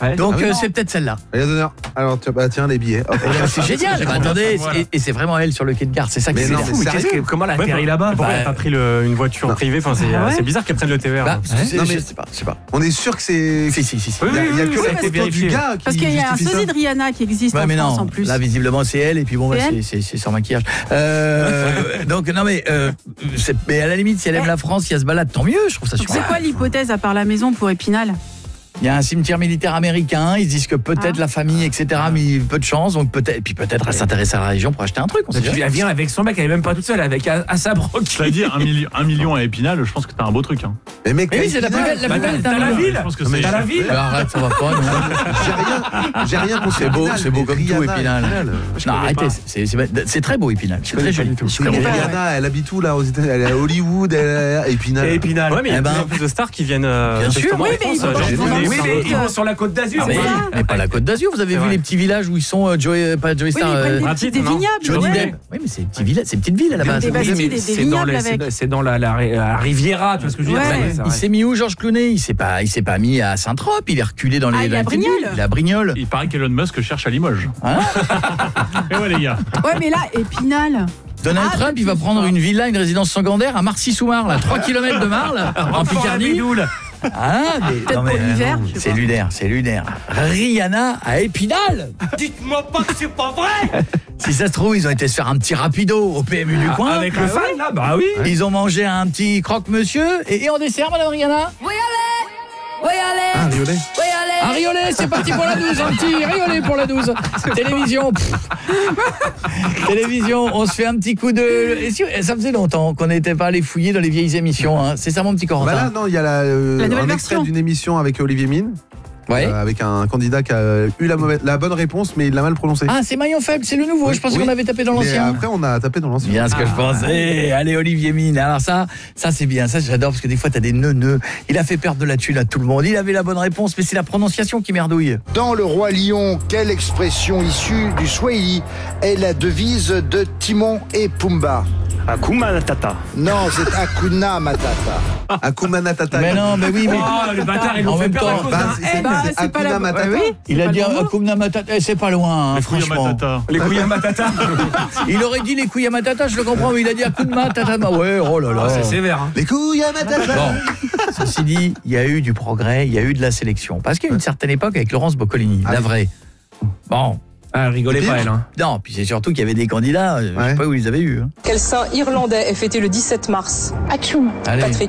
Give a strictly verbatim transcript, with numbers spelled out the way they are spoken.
Ouais. Donc Ah oui, euh, non. c'est peut-être celle-là. Allez, donneur. Alors, tiens, bah, tiens les billets. Hop. Et là, c'est génial. Bah, attendez, Voilà. et, et c'est vraiment elle sur le quai de gare. C'est ça qui Mais est non, génial. mais Mais qu'est-ce que, sérieux comment elle a Ouais, atterri bah, là-bas? Pourquoi Bah, elle a pas pris le- une voiture non. privée? Enfin, c'est Ah ouais c'est bizarre qu'elle prenne le T E R. Bah, c'est- Non, je mais- sais pas, je sais pas. On est sûr que c'est. Si, si, si. si. Oui, Il y a, il y a que oui, la ça a été photo du vérifié. gars qui Parce qu'il y a un justifie ça. sosie de Rihanna qui existe Ouais, en mais France non, en plus. là visiblement c'est elle et puis bon bah, C'est c'est elle c'est c'est sans maquillage. Euh, donc non mais euh, c'est- mais à la limite si elle aime Eh. la France, si elle se balade tant mieux, je trouve ça Donc, super. c'est quoi l'hypothèse à part la maison pour Épinal? Il y a un cimetière militaire américain, ils se disent que peut-être Ah. la famille et cetera mais peu de chance donc peut-être et puis peut-être elle s'intéresse à la région pour acheter un truc, on sait Et puis jamais. elle vient avec son mec, elle est même pas toute seule, avec Assa Brock. C'est-à-dire un million, un million à Épinal, je pense que t'as un beau truc. Hein. Mais mec, Mais oui, c'est la plus belle, la Bah, plus belle t'as est un la million. ville. Je pense que Non, mais c'est- t'as la ville. Alors, arrête, ça va pas. non. J'ai rien, j'ai rien contre C'est beau, Épinal, c'est beau mais comme tout Rihanna, Épinal. Je Non, connais arrêtez, pas. c'est c'est c'est très beau Épinal. C'est très joli. Mais Rihanna, elle habite où là aux États-Unis? Elle est à Hollywood, elle est à Épinal. Et Épinal. Ouais, mais il y a Eh de ben- plus en plus de stars qui viennent. euh, Bien sûr, justement oui, en mais France, ils vont genre, pas j'ai vendre vu un les- Oui, foot. mais ils vont sur la côte d'Azur. Ah, mais, C'est ça. mais pas la Côte d'Azur, vous avez C'est vu vrai. les petits villages où ils sont euh, Joey, pas Joey Oui, mais Star, ils prennent euh, des, Brad petits- Pitt, des non vignobles. Johnny ouais. Depp. Oui, mais c'est des petits villages, c'est des petites villes à la base. Des Oui, Bastille, mais des- C'est dans, vignobles les- avec. c'est- c'est dans la, la, la Riviera, tu vois ce que je veux dire? Ouais. Ça, ça, il ouais. s'est mis où Georges Clooney? Il s'est pas, il s'est pas mis à Saint-Trope. Il est reculé dans les. Ah, il est dans à les petites Brignoles. villes. Il est à Brignoles. Il paraît qu'Elon Musk cherche à Limoges. Hein Et ouais, les gars. Ouais, mais là, Épinal. Donald Ah, Trump, il va je sais prendre pas. une villa, une résidence secondaire à Marcy-sous-Marle, à trois kilomètres de Marle, en Picardie. Ah, mais, Peut-être non, mais, pour l'hiver, non, je sais c'est pas. lunaire, c'est lunaire. Rihanna à Épinal. Dites-moi pas que c'est pas vrai. Si ça se trouve, ils ont été se faire un petit rapido au P M U du coin. Avec le fan là, bah oui. Ils ont mangé un petit croque-monsieur. Et, et en dessert, madame Rihanna? Ah, Riolet. Un riolet, c'est parti pour la douze, un petit riolet pour la douze. Télévision. pff. Télévision, on se fait un petit coup de... Et si- ça faisait longtemps qu'on n'était pas allé fouiller dans les vieilles émissions. Hein. C'est ça mon petit Corentin? Bah là, non, il y a la, euh, La nouvelle un extrait version. d'une émission avec Olivier Mine, Ouais. euh, avec un candidat qui a eu la, mauvaise, la bonne réponse, mais il l'a mal prononcé. Ah, c'est Maillon Faible, c'est le nouveau. Oui, Je pensais oui. qu'on avait tapé dans Mais l'ancien. après, on a tapé dans l'ancien. Bien ce que je pensais. Allez, Olivier Mine. Alors ça, ça c'est bien. Ça, j'adore parce que des fois, t'as des nœuds. Il a fait perdre de la thune à tout le monde. Il avait la bonne réponse, mais c'est la prononciation qui merdouille. Dans Le Roi Lion, quelle expression issue du Swahili est la devise de Timon et Pumba? Akuma Matata. Non, c'est Hakuna Matata. Akuma Matata. Mais non, mais oui, mais... Oh, le bâtard, ils En l'ont fait même perdre à temps, cause bah, d'un c'est- N. Bah, c'est c'est pas la Hakuna Matata. Ouais, oui, Il c'est a pas dit le mot. Akuna Matata. Eh, c'est pas loin, hein, Les couilles à franchement. Matata. Les couilles à Matata. Il aurait dit les couilles à Matata, je le comprends, mais il a dit Akuna Matata. Ouais, oh là là. Ah, c'est sévère. Hein. Les couilles à Matata. Bon, ceci dit, il y a eu du progrès, il y a eu de la sélection. Parce qu'à une certaine époque, avec Laurence Boccolini, Ah la oui. vraie. Bon, Ah, rigolez Pire. pas, elle. Hein. non, puis c'est surtout qu'il y avait des candidats, euh, je Ouais. sais pas où ils avaient eu. Hein. Quel saint irlandais est fêté le dix-sept mars? Atchoum. Allez. Patrick.